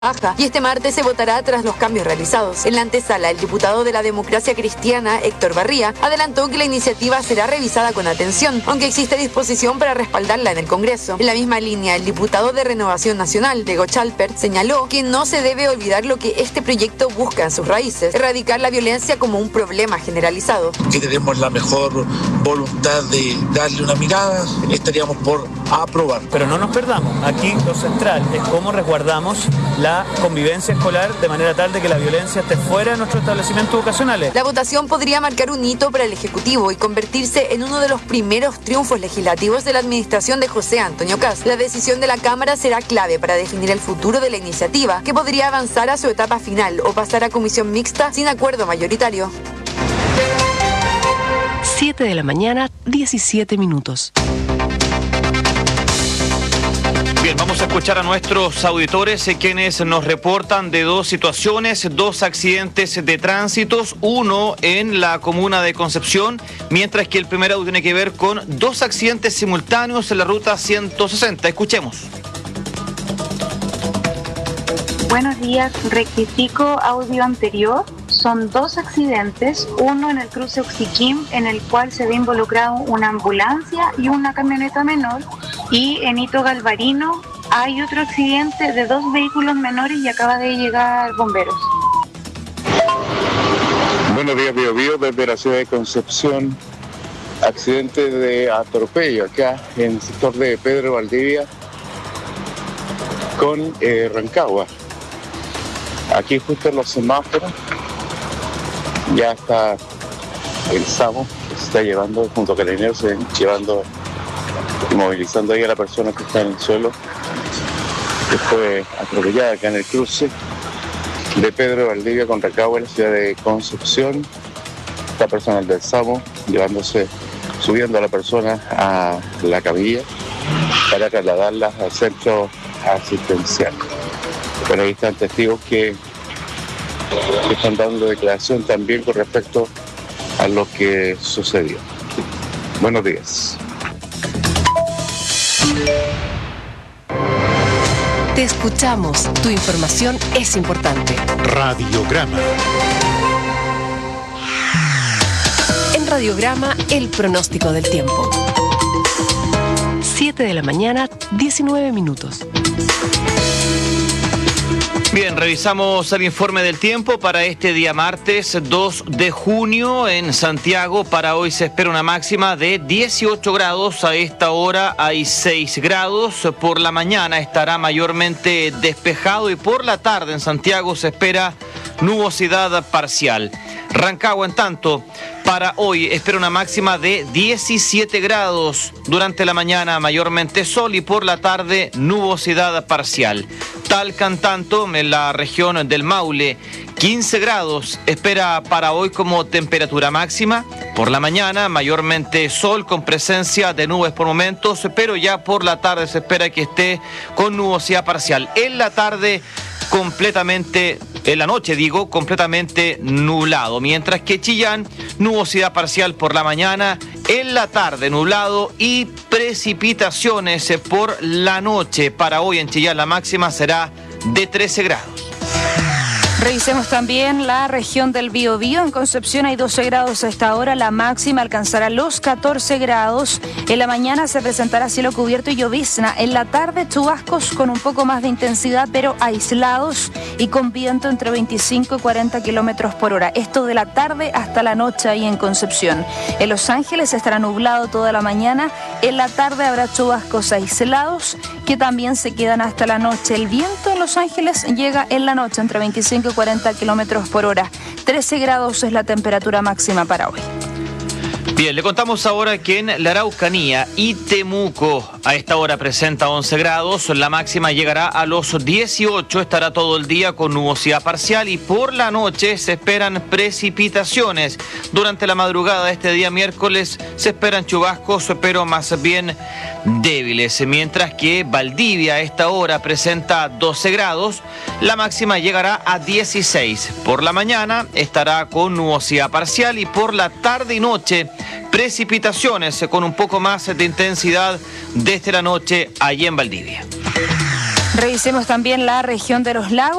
baja y este martes se votará tras los cambios realizados. En la antesala, el diputado de la Democracia Cristiana, Héctor Barría, adelantó que la iniciativa será revisada con atención, aunque existe disposición para respaldarla en el Congreso. En la misma línea, el diputado de Renovación Nacional, Diego Chalper, señaló que no se debe olvidar lo que este proyecto busca en sus raíces: erradicar la violencia como un problema generalizado. Que tenemos la mejor voluntad de darle una mirada, estaríamos por aprobar. Pero no nos perdamos, aquí lo central es cómo resguardamos la convivencia escolar de manera tal de que la violencia esté fuera de nuestros establecimientos educacionales. La votación podría marcar un hito para el Ejecutivo y convertirse en uno de los primeros triunfos legislativos de la administración de José Antonio Kast. La decisión de la Cámara será clave para definir el futuro de la iniciativa, que podría avanzar a su etapa final o pasar a comisión mixta sin acuerdo mayoritario. 7 de la mañana, 17 minutos. Bien, vamos a escuchar a nuestros auditores quienes nos reportan de dos situaciones, dos accidentes de tránsito, uno en la comuna de Concepción, mientras que el primer audio tiene que ver con dos accidentes simultáneos en la ruta 160. Escuchemos. Buenos días, rectifico audio anterior. Son dos accidentes, uno en el cruce Oxiquim, en el cual se ve involucrado una ambulancia y una camioneta menor, y en Hito Galvarino hay otro accidente de dos vehículos menores y acaba de llegar bomberos. Buenos días, Bio Bio, desde la ciudad de Concepción. Accidente de atropello acá en el sector de Pedro Valdivia con Rancagua. Aquí justo en los semáforos ya está el SAMU, que se está llevando, junto a Carabineros, se ven llevando y movilizando ahí a la persona que está en el suelo, que fue atropellada acá en el cruce de Pedro Valdivia con Rancagua en la ciudad de Concepción. Está personal del SAMU subiendo a la persona a la camilla para trasladarla al centro asistencial. Bueno, ahí están testigos que están dando declaración también con respecto a lo que sucedió. Buenos días. Te escuchamos. Tu información es importante. Radiograma. En Radiograma, el pronóstico del tiempo. 7 de la mañana, 19 minutos. Bien, revisamos el informe del tiempo para este día martes 2 de junio en Santiago. Para hoy se espera una máxima de 18 grados, a esta hora hay 6 grados. Por la mañana estará mayormente despejado y por la tarde en Santiago se espera nubosidad parcial. Rancagua, en tanto, para hoy espera una máxima de 17 grados. Durante la mañana mayormente sol y por la tarde nubosidad parcial. Talca, en tanto, en la región del Maule, 15 grados espera para hoy como temperatura máxima. Por la mañana mayormente sol con presencia de nubes por momentos, pero ya por la tarde se espera que esté con nubosidad parcial. En la tarde en la noche completamente nublado, mientras que Chillán, nubosidad parcial por la mañana, en la tarde nublado y precipitaciones por la noche. Para hoy en Chillán la máxima será de 13 grados. Revisemos también la región del Biobío. En Concepción hay 12 grados a esta hora, la máxima alcanzará los 14 grados. En la mañana se presentará cielo cubierto y llovizna. En la tarde chubascos con un poco más de intensidad, pero aislados y con viento entre 25 y 40 kilómetros por hora. Esto de la tarde hasta la noche ahí en Concepción. En Los Ángeles estará nublado toda la mañana. En la tarde habrá chubascos aislados que también se quedan hasta la noche. El viento en Los Ángeles llega en la noche entre 25 y 40 kilómetros por hora. 13 grados es la temperatura máxima para hoy. Bien, le contamos ahora que en la Araucanía y Temuco a esta hora presenta 11 grados, la máxima llegará a los 18, estará todo el día con nubosidad parcial y por la noche se esperan precipitaciones. Durante la madrugada de este día miércoles se esperan chubascos, pero más bien débiles, mientras que Valdivia a esta hora presenta 12 grados, la máxima llegará a 16. Por la mañana estará con nubosidad parcial y por la tarde y noche precipitaciones con un poco más de intensidad desde la noche allí en Valdivia. Revisemos también la región de los lagos.